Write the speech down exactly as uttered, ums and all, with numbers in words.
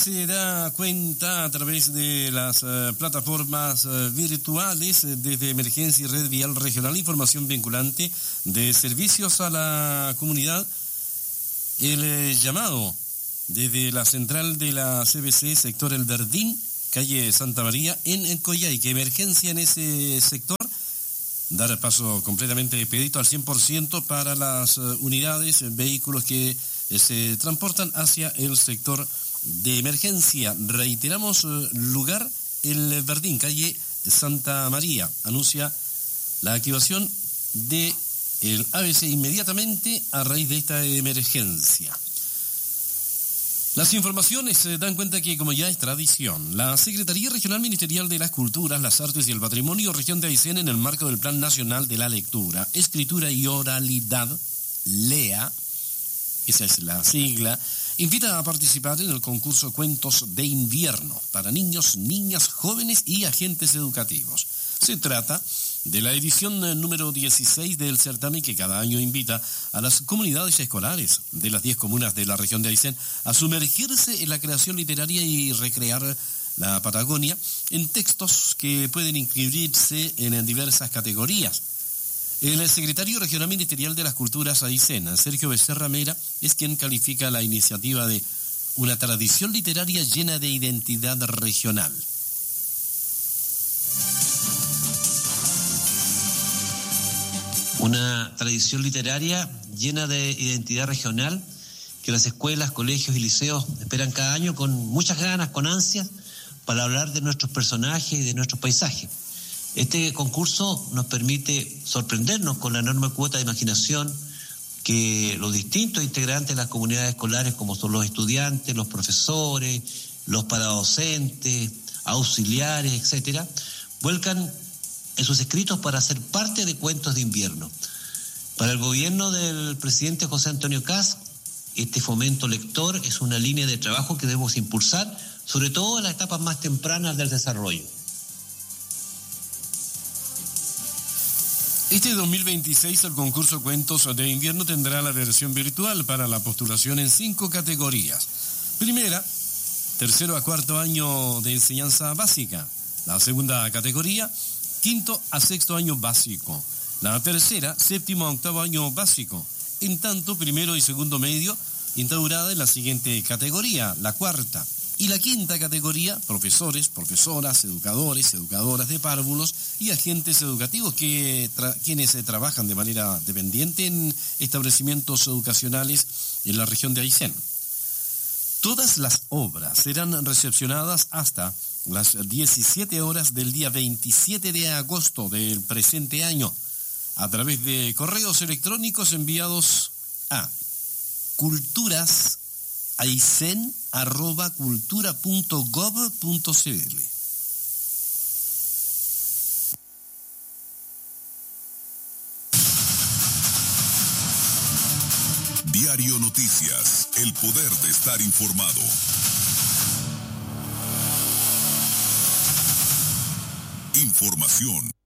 se da cuenta a través de las uh, plataformas uh, virtuales uh, desde Emergencia y Red Vial Regional, información vinculante de servicios a la comunidad. El eh, llamado desde la central de la C B C, sector El Verdín, calle Santa María, en Coyhaique. Emergencia en ese sector. Dar paso completamente expedito al cien por ciento para las uh, unidades, vehículos que uh, se transportan hacia el sector de emergencia. Reiteramos, uh, lugar El Verdín, calle Santa María. Anuncia la activación de el A B C inmediatamente a raíz de esta emergencia. Las informaciones se dan cuenta que, como ya es tradición, la Secretaría Regional Ministerial de las Culturas, las Artes y el Patrimonio, Región de Aysén, en el marco del Plan Nacional de la Lectura, Escritura y Oralidad, LEA, esa es la sigla, invita a participar en el concurso Cuentos de Invierno para niños, niñas, jóvenes y agentes educativos. Se trata de la edición número dieciséis del certamen, que cada año invita a las comunidades escolares de las diez comunas de la región de Aysén a sumergirse en la creación literaria y recrear la Patagonia en textos que pueden inscribirse en diversas categorías. El secretario regional ministerial de las Culturas Aysén, Sergio Becerra Mera, es quien califica la iniciativa de una tradición literaria llena de identidad regional. Una tradición literaria llena de identidad regional que las escuelas, colegios y liceos esperan cada año con muchas ganas, con ansias, para hablar de nuestros personajes y de nuestros paisajes. Este concurso nos permite sorprendernos con la enorme cuota de imaginación que los distintos integrantes de las comunidades escolares, como son los estudiantes, los profesores, los paradocentes, auxiliares, etcétera, vuelcan en sus escritos para ser parte de Cuentos de Invierno. Para el gobierno del presidente José Antonio Kast, este fomento lector es una línea de trabajo que debemos impulsar, sobre todo en las etapas más tempranas del desarrollo. Este dos mil veintiséis el concurso Cuentos de Invierno tendrá la versión virtual para la postulación en cinco categorías. Primera, tercero a cuarto año de enseñanza básica. La segunda categoría, quinto a sexto año básico. La tercera, séptimo a octavo año básico. En tanto, primero y segundo medio, instaurada en la siguiente categoría, la cuarta. Y la quinta categoría, profesores, profesoras, educadores, educadoras de párvulos y agentes educativos que tra- quienes eh, trabajan de manera dependiente en establecimientos educacionales en la región de Aysén. Todas las obras serán recepcionadas hasta las diecisiete horas del día veintisiete de agosto del presente año a través de correos electrónicos enviados a culturasaysén arroba cultura punto gov punto cl. Diario Noticias, el poder de estar informado. Información